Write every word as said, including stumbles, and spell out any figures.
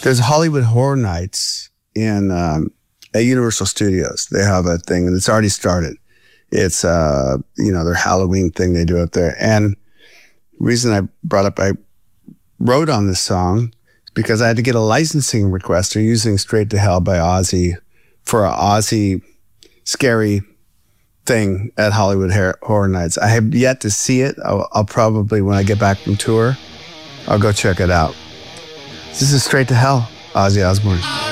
There's Hollywood Horror Nights in um, at Universal Studios. They have a thing, and it's already started. It's uh, you know, their Halloween thing they do up there. And the reason I brought up, I wrote on this song is because I had to get a licensing request. They're using "Straight to Hell" by Ozzy for an Ozzy scary thing at Hollywood Horror Nights. I have yet to see it. I'll, I'll probably, when I get back from tour, I'll go check it out. This is "Straight to Hell," Ozzy Osbourne.